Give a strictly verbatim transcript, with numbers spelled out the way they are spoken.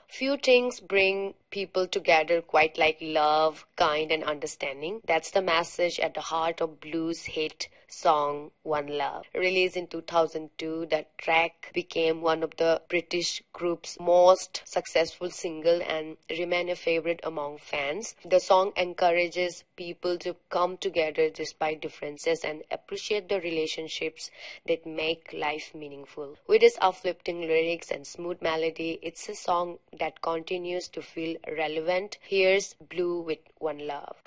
Few things bring people together quite like love, kind, and understanding. That's the message at the heart of blues hit song One Love. Released in two thousand two, that track became one of the British group's most successful single and remain a favorite among fans. The song encourages people to come together despite differences and appreciate the relationships that make life meaningful. With its uplifting lyrics and smooth melody, it's a song that continues to feel relevant. Here's Blue with One Love.